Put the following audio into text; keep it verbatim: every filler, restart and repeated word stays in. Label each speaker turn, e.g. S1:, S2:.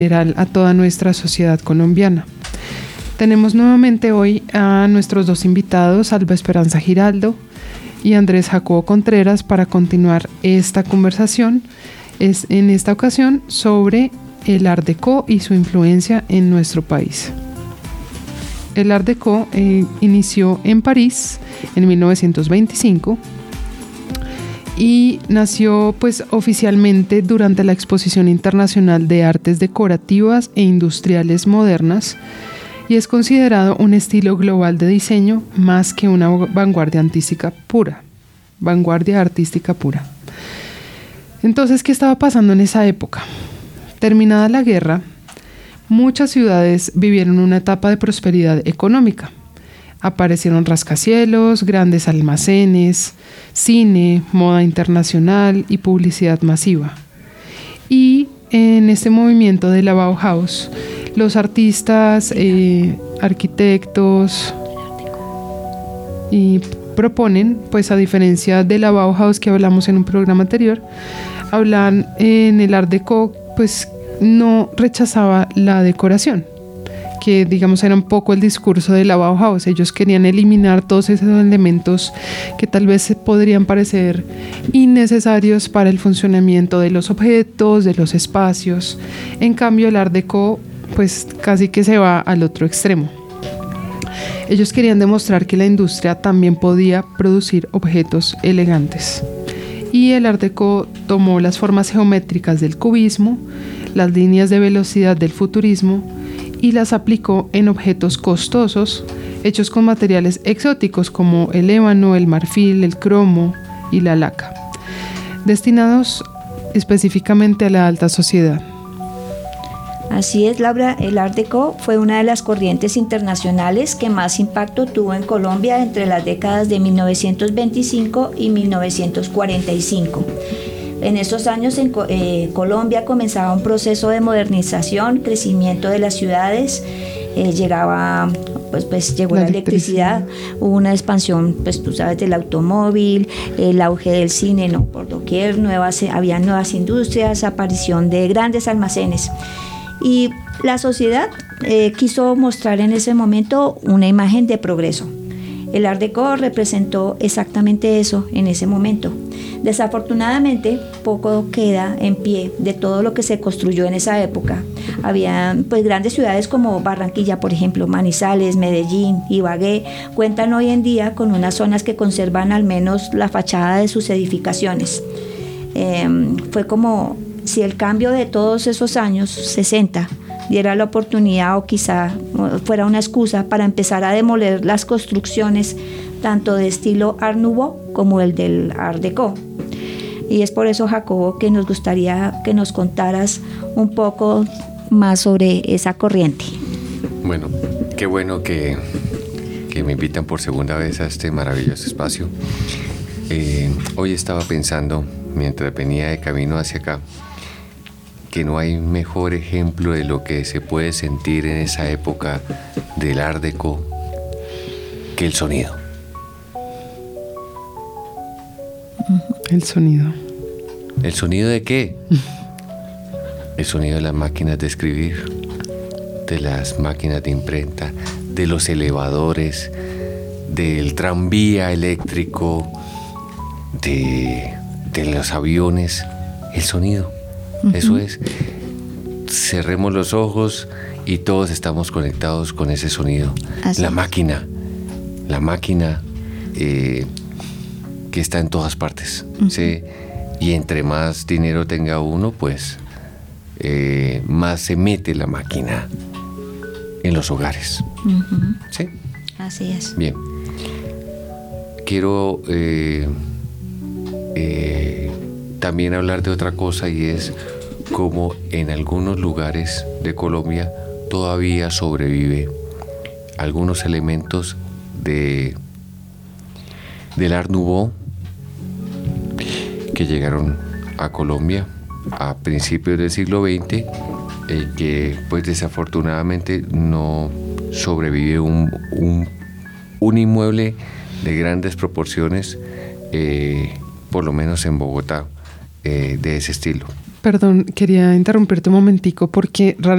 S1: general a toda nuestra sociedad colombiana. Tenemos nuevamente hoy a nuestros dos invitados, Alba Esperanza Giraldo y Andrés Jacobo Contreras, para continuar esta conversación, es en esta ocasión sobre el Art Deco y su influencia en nuestro país. El Art Deco eh, inició en París en mil novecientos veinticinco y nació pues oficialmente durante la Exposición Internacional de Artes Decorativas e Industriales Modernas, y es considerado un estilo global de diseño más que una vanguardia artística pura. Vanguardia artística pura. Entonces, ¿qué estaba pasando en esa época? Terminada la guerra, muchas ciudades vivieron una etapa de prosperidad económica. Aparecieron rascacielos, grandes almacenes, cine, moda internacional y publicidad masiva. Y en este movimiento de la Bauhaus, los artistas, eh, arquitectos y proponen, pues a diferencia de la Bauhaus que hablamos en un programa anterior, hablan en el Art Deco, pues no rechazaba la decoración, que digamos era un poco el discurso de la Bauhaus. Ellos querían eliminar todos esos elementos que tal vez podrían parecer innecesarios para el funcionamiento de los objetos, de los espacios. En cambio, el Art Deco pues casi que se va al otro extremo. Ellos querían demostrar que la industria también podía producir objetos elegantes. Y el Art Deco tomó las formas geométricas del cubismo, las líneas de velocidad del futurismo, y las aplicó en objetos costosos, hechos con materiales exóticos como el ébano, el marfil, el cromo y la laca, destinados específicamente a la alta sociedad.
S2: Así es, Laura, el Art Deco fue una de las corrientes internacionales que más impacto tuvo en Colombia entre las décadas de mil novecientos veinticinco y mil novecientos cuarenta y cinco. En estos años en eh, Colombia comenzaba un proceso de modernización, crecimiento de las ciudades, eh, llegaba, pues, pues llegó la, la electricidad, electricidad, hubo una expansión, pues tú sabes, del automóvil, el auge del cine, no por doquier, nuevas, había nuevas industrias, aparición de grandes almacenes. Y la sociedad eh, quiso mostrar en ese momento una imagen de progreso. El Art Deco representó exactamente eso en ese momento. Desafortunadamente, poco queda en pie de todo lo que se construyó en esa época. Había pues grandes ciudades como Barranquilla, por ejemplo, Manizales, Medellín, Ibagué, cuentan hoy en día con unas zonas que conservan al menos la fachada de sus edificaciones. Eh, fue como si el cambio de todos esos años, sesenta, diera la oportunidad o quizá fuera una excusa para empezar a demoler las construcciones tanto de estilo Art Nouveau como el del Art Deco. Y es por eso, Jacobo, que nos gustaría que nos contaras un poco más sobre esa corriente.
S3: Bueno, qué bueno que, que me invitan por segunda vez a este maravilloso espacio. Eh, hoy estaba pensando, mientras venía de camino hacia acá, que no hay mejor ejemplo de lo que se puede sentir en esa época del Art Deco que el sonido.
S1: El sonido.
S3: ¿El sonido de qué? El sonido de las máquinas de escribir, de las máquinas de imprenta, de los elevadores, del tranvía eléctrico, de, de los aviones. El sonido. Uh-huh. Eso es. Cerremos los ojos y todos estamos conectados con ese sonido. Así la es. máquina, la máquina eh, que está en todas partes. Uh-huh. ¿Sí? Y entre más dinero tenga uno, pues eh, más se mete la máquina en los hogares.
S2: Uh-huh.
S3: ¿Sí?
S2: Así es.
S3: Bien. Quiero eh, eh, también hablar de otra cosa, y es cómo en algunos lugares de Colombia todavía sobrevive algunos elementos de del Art Nouveau que llegaron a Colombia a principios del siglo veinte, eh, que pues desafortunadamente no sobrevive un, un, un inmueble de grandes proporciones, eh, por lo menos en Bogotá, eh, de ese estilo.
S1: Perdón, quería interrumpirte un momentico porque realmente